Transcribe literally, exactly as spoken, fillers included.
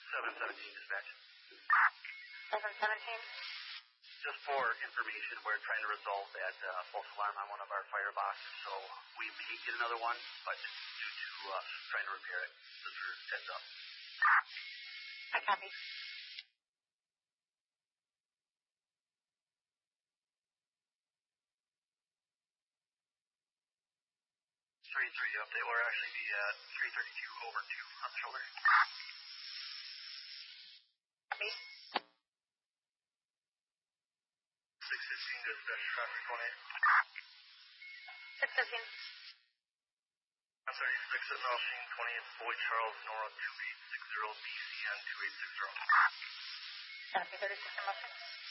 seven seventeen dispatch. seven seventeen? Just for information, we're trying to resolve that uh, false alarm on one of our fireboxes, so we may get another one, but due to uh, trying to repair it, just for heads up. I copy. three three update will actually be at three thirty-two over two on the shoulder. Copy. six fifteen dispatch traffic one eight. six fifteen. one thirty-six at Nalsheen twentieth, Boyd Charles, Nora two eight six zero, B C N two eight six zero. Copy, thirty-six in motion.